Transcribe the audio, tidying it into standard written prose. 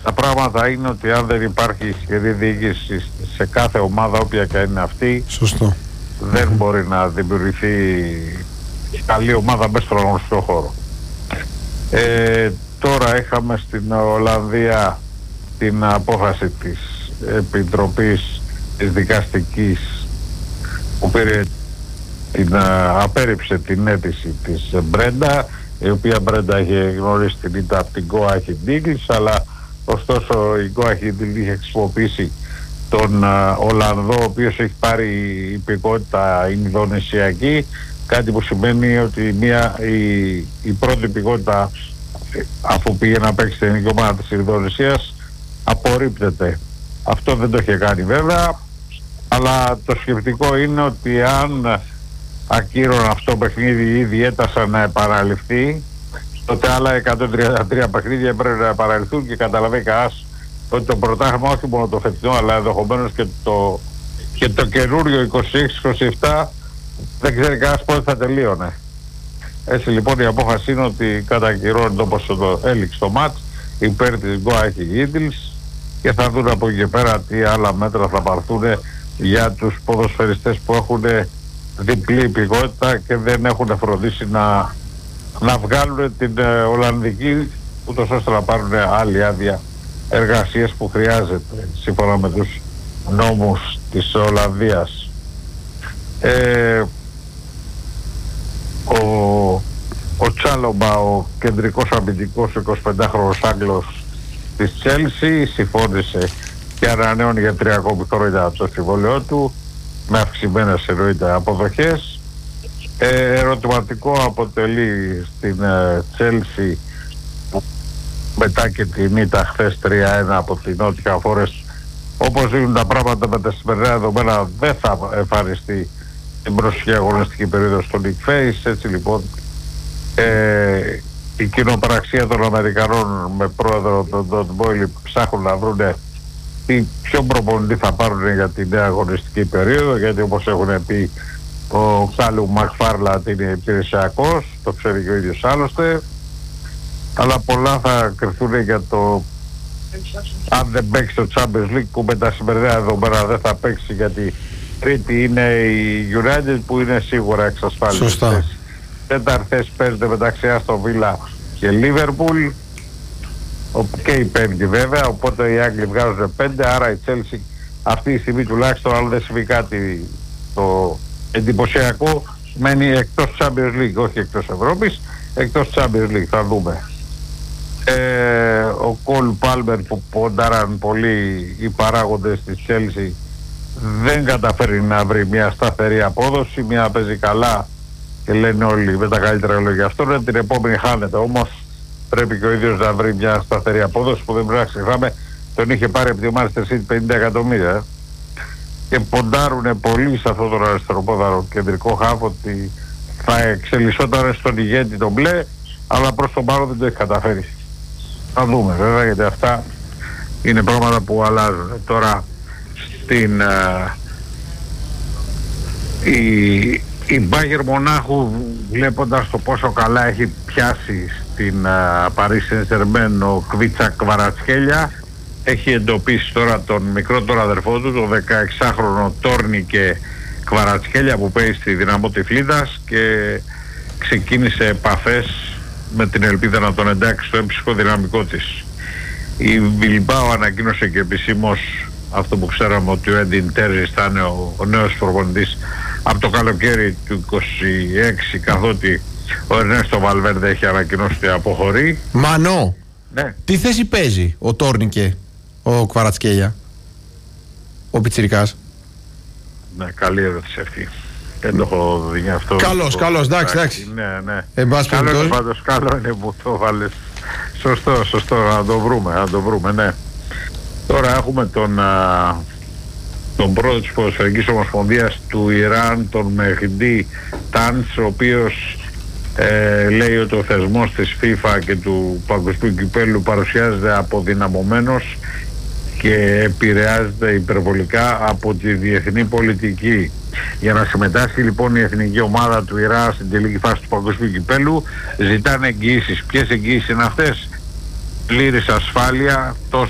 Τα πράγματα είναι ότι αν δεν υπάρχει ισχυρή διοίκηση σε κάθε ομάδα, όποια και είναι αυτή, Σωστό. δεν μπορεί να δημιουργηθεί καλή ομάδα μέσα στον αγωνιστικό χώρο. Τώρα είχαμε στην Ολλανδία την απόφαση της Επιτροπής της Δικαστικής που απέρριψε την αίτηση της Μπρέντα, η οποία Μπρέντα είχε γνωρίσει την ήττα από την Go Ahead Eagles, αλλά ωστόσο η Go Ahead Eagles είχε χρησιμοποιήσει τον Ολλανδό, ο οποίος έχει πάρει υπηκότητα Ινδονησιακή, κάτι που σημαίνει ότι η πρώτη υπηκότητα, αφού πήγε να παίξει την εθνική ομάδα της Ινδονησίας, απορρίπτεται. Αυτό δεν το είχε κάνει βέβαια, αλλά το σκεπτικό είναι ότι αν ακύρωναν αυτό το παιχνίδι ή διέτασαν να επαναληφθεί, τότε άλλα 133 παιχνίδια πρέπει να επαναληφθούν και καταλαβαίνει κανένας ότι το πρωτάθλημα, όχι μόνο το φετινό, αλλά ενδεχομένως και το καινούριο 26-27, δεν ξέρει κανένας πότε θα τελείωνε. Έτσι λοιπόν η απόφαση είναι ότι κατακυρώνεται, όπως το έληξε το μάτς, υπέρ της Go Ahead Eagles, και θα δουν από εκεί και πέρα τι άλλα μέτρα θα πάρθουν για τους ποδοσφαιριστές που έχουν διπλή υπηκότητα και δεν έχουν φροντίσει να βγάλουν την Ολλανδική, ούτως ώστε να πάρουν άλλη άδεια εργασίες που χρειάζεται σύμφωνα με τους νόμους της Ολλανδίας. Ο Τσάλομπα, ο κεντρικός αμυντικός 25χρονος Άγγλος της Chelsea, συμφώνησε και ανανεώνει για 3 ακόμη χρόνια το συμβόλαιό του, με αυξημένες εννοείται αποδοχές. Ερωτηματικό αποτελεί στην Chelsea, μετά και την ήττα χθες 3-1 από την Νότια Φόρεστ, όπως δίνουν τα πράγματα με τα σημερινά δεδομένα, δεν θα εμφανιστεί την προσεχή αγωνιστική περίοδο στο League Face. Έτσι λοιπόν η κοινοπραξία των Αμερικανών με πρόεδρο τον Ντον Μπόιλι ψάχνουν να βρουν ποιο προπονητή θα πάρουν για την νέα αγωνιστική περίοδο, γιατί όπως έχουν πει ο Κάλου Μακφάρλαντ είναι υπηρεσιακός, το ξέρει και ο ίδιος άλλωστε, αλλά πολλά θα κρυφθούν για το αν δεν παίξει το Champions League, που με τα σημερινά δεδομένα δεν θα παίξει, γιατί τρίτη είναι η United που είναι σίγουρα εξασφάλιστη. Σωστά. Τέταρτη θέση παίζεται μεταξύ Άστον Βίλα και Λίβερπουλ, και η πέμπτη βέβαια, οπότε οι Άγγλοι βγάζουν 5, άρα η Chelsea αυτή τη στιγμή τουλάχιστον, αν δεν συμβεί κάτι το εντυπωσιακό, μένει εκτός Champions League, όχι εκτός Ευρώπης, εκτός Champions League, θα δούμε. Ο Κολ Πάλμερ που ποντάραν πολύ οι παράγοντες της Chelsea δεν καταφέρει να βρει μια σταθερή απόδοση, μια παίζει καλά και λένε όλοι με τα καλύτερα λόγια αυτόν, την επόμενη χάνεται, όμως πρέπει και ο ίδιος να βρει μια σταθερή απόδοση που δεν πρέπει να ξεχνάμε, τον είχε πάρει από τη Manchester City 50 εκατομμύρια και ποντάρουν πολύ σε αυτόν τον αριστεροπόδαρο κεντρικό χάφ ότι θα εξελισσόταν στον ηγέτη τον μπλε, αλλά προς τον παρόν δεν το έχει καταφέρει. Θα δούμε βέβαια, γιατί αυτά είναι πράγματα που αλλάζουν. Τώρα στην η Bayern Μονάχου, βλέποντας το πόσο καλά έχει πιάσει στην Paris Saint-Germain ο Κβίτσα Κβαρατσχέλια, έχει εντοπίσει τώρα τον μικρότερο αδερφό του, τον 16χρονο Τόρνικε Κβαρατσχέλια, που παίζει στη Δυναμό Τυφλίδας, και ξεκίνησε επαφές με την ελπίδα να τον εντάξει στο έμψυχο δυναμικό της. Η Μπιλμπάο ανακοίνωσε και επισήμως αυτό που ξέραμε, ότι ο Έντιν Τέρζης θα είναι ο νέος προπονητής από το καλοκαίρι του 26, καθότι ο Ερνέστο Βαλβέρντε έχει ανακοινώσει ότι αποχωρεί. Μανώ, Ναι. τι θέση παίζει ο Τόρνικε, ο Κβαρατσκέλια, ο πιτσιρικάς? Ναι, καλή ερώτηση αυτή. Δεν το έχω δει αυτό. Καλός, εντάξει. Ναι. Εν πάση Καλό είναι περιπτώσει. πάντως, καλό είναι που το βάλες. Σωστό, να το βρούμε, ναι. Τώρα έχουμε τον πρόεδρο της Ποδοσφαιρικής Ομοσπονδίας του Ιράν, τον Μεχντή Τάνς, ο οποίος λέει ότι ο θεσμός της FIFA και του Παγκοσμίου Κυπέλλου παρουσιάζεται αποδυναμωμένος και επηρεάζεται υπερβολικά από τη διεθνή πολιτική. Για να συμμετάσχει λοιπόν η εθνική ομάδα του Ιράν στην τελική φάση του Παγκοσμίου Κυπέλλου, ζητάνε εγγυήσεις. Ποιες εγγυήσεις είναι αυτές? Πλήρης ασφάλεια τόσο